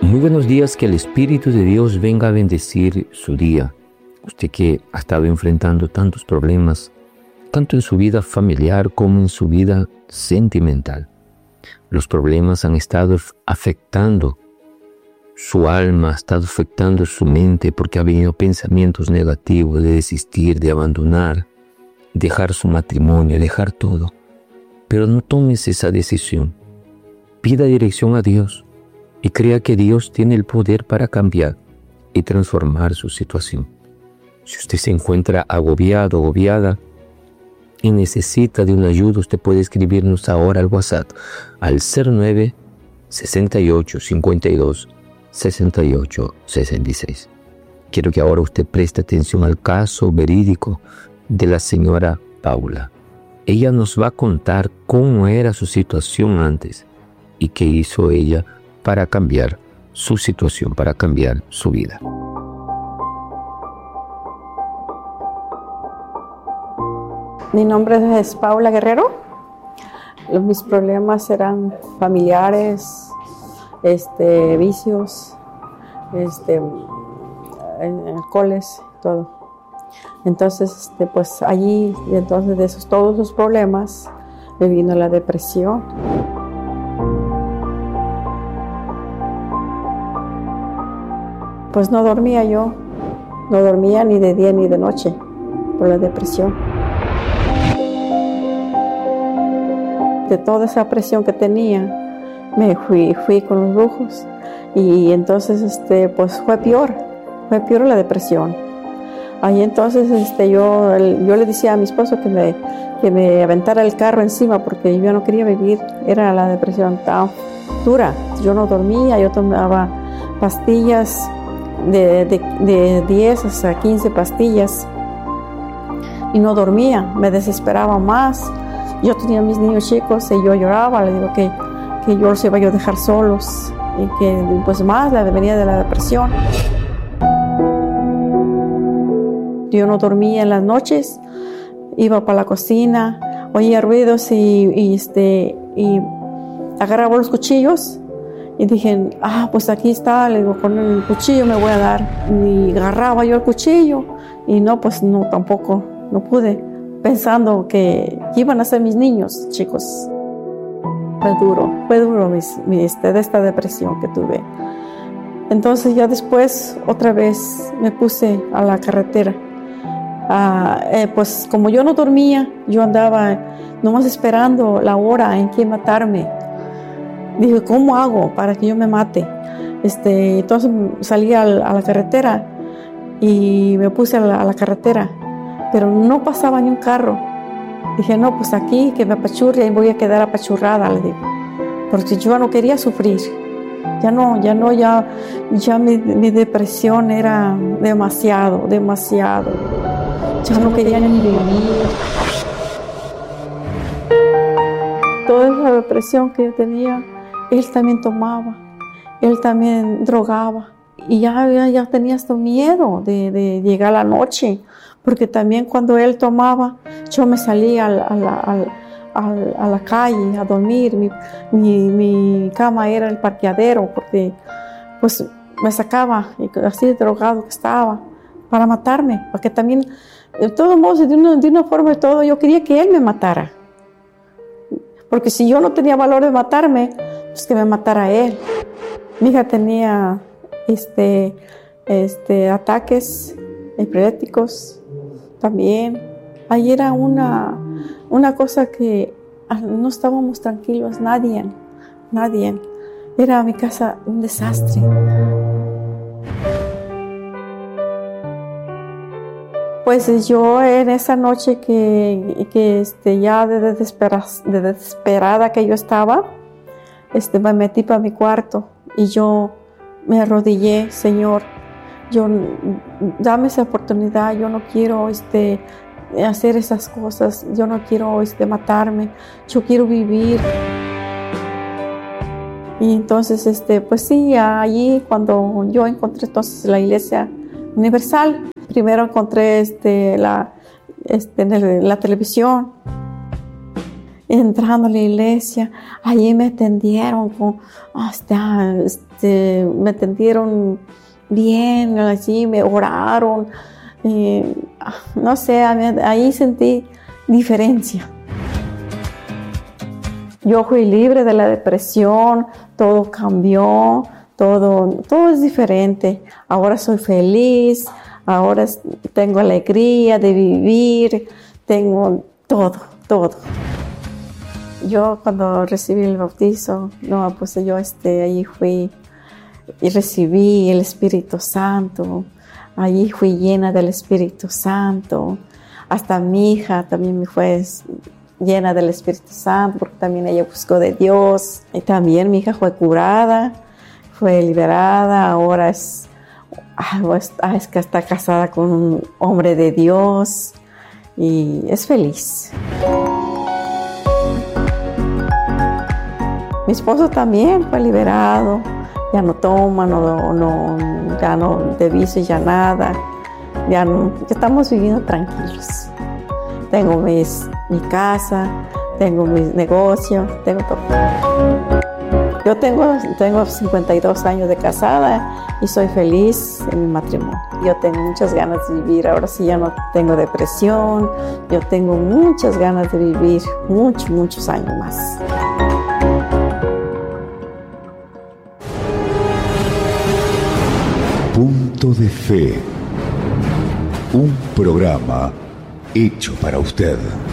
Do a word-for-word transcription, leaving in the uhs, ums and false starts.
Muy buenos días, que el Espíritu de Dios venga a bendecir su día. Usted que ha estado enfrentando tantos problemas, tanto en su vida familiar como en su vida sentimental. Los problemas han estado afectando su alma, ha estado afectando su mente porque ha venido pensamientos negativos de desistir, de abandonar, dejar su matrimonio, dejar todo. Pero no tomes esa decisión. Pida dirección a Dios y crea que Dios tiene el poder para cambiar y transformar su situación. Si usted se encuentra agobiado, agobiada y necesita de una ayuda, usted puede escribirnos ahora al WhatsApp al cero nueve, sesenta y ocho, cincuenta y dos, sesenta y ocho, sesenta y seis. Quiero que ahora usted preste atención al caso verídico de la señora Paula. Ella nos va a contar cómo era su situación antes y qué hizo ella para cambiar su situación, para cambiar su vida. Mi nombre es Paula Guerrero. Mis problemas eran familiares, este, vicios, este, alcoholes, todo. Entonces, este, pues allí, entonces de esos, todos esos problemas, me vino la depresión. Pues no dormía yo, no dormía ni de día ni de noche por la depresión. De toda esa presión que tenía, me fui, fui con los brujos y entonces este, pues fue peor, fue peor la depresión. Ahí entonces este, yo, el, yo le decía a mi esposo que me, que me aventara el carro encima porque yo no quería vivir, era la depresión tan dura. Yo no dormía, yo tomaba pastillas de, de, de diez hasta quince pastillas y no dormía, me desesperaba más. Yo tenía a mis niños chicos y yo lloraba, le digo que, que yo los iba a dejar solos y que pues más la venía de la depresión. Yo no dormía en las noches, iba para la cocina, oía ruidos y, y, este, y agarraba los cuchillos y dije, ah, pues aquí está, le digo, con el cuchillo me voy a dar. Y agarraba yo el cuchillo y no, pues no, tampoco, no pude, pensando que iban a ser mis niños, chicos. Fue duro, fue duro mis, mi, este, de esta depresión que tuve. Entonces ya después otra vez me puse a la carretera. Ah, eh, pues como yo no dormía, yo andaba nomás esperando la hora en que matarme. Dije, ¿cómo hago para que yo me mate? Este, entonces salí a la, a la carretera y me puse a la, a la carretera, pero no pasaba ni un carro. Dije, no, pues aquí que me apachurre y voy a quedar apachurrada, le digo, porque yo no quería sufrir. Ya no, ya no, ya, ya mi, mi depresión era demasiado, demasiado. Ya no quería ni vivir. Toda esa depresión que yo tenía, él también tomaba, él también drogaba. Y ya, ya, ya tenía hasta miedo de, de llegar a la noche, porque también cuando él tomaba, yo me salía a la, a la, a la, a la calle a dormir. Mi, mi, mi cama era el parqueadero, porque pues me sacaba, así drogado que estaba, para matarme, porque también, de todos modos, de una, de una forma de todo, yo quería que él me matara. Porque si yo no tenía valor de matarme, pues que me matara él. Mi hija tenía este, este, ataques epilépticos también. Ahí era una, una cosa que no estábamos tranquilos, nadie, nadie. Era mi casa un desastre. Pues yo en esa noche que, que este, ya de, desespera, de desesperada que yo estaba, este, me metí para mi cuarto y yo me arrodillé, Señor, yo, dame esa oportunidad, yo no quiero este, hacer esas cosas, yo no quiero este, matarme, yo quiero vivir. Y entonces, este, pues sí, allí cuando yo encontré entonces la Iglesia Universal, primero encontré este, la, este, en el, la televisión entrando a la iglesia, allí me atendieron, con, hasta, este, me atendieron bien, allí me oraron, y, no sé, ahí sentí diferencia. Yo fui libre de la depresión, todo cambió, todo, todo es diferente. Ahora soy feliz, ahora tengo alegría de vivir, tengo todo, todo. Yo cuando recibí el bautizo, no, pues yo este, allí fui y recibí el Espíritu Santo, allí fui llena del Espíritu Santo. Hasta mi hija también me fue llena del Espíritu Santo, porque también ella buscó de Dios. Y también mi hija fue curada, fue liberada, ahora es, es que está casada con un hombre de Dios y es feliz. Mi esposo también fue liberado, ya no toma, no, no, ya no de vicio, ya nada, ya, no, ya estamos viviendo tranquilos. Tengo mis, mi casa, tengo mi negocio, tengo todo. Yo tengo, tengo cincuenta y dos años de casada y soy feliz en mi matrimonio. Yo tengo muchas ganas de vivir, ahora sí ya no tengo depresión, yo tengo muchas ganas de vivir muchos, muchos años más. Punto de Fe, un programa hecho para usted.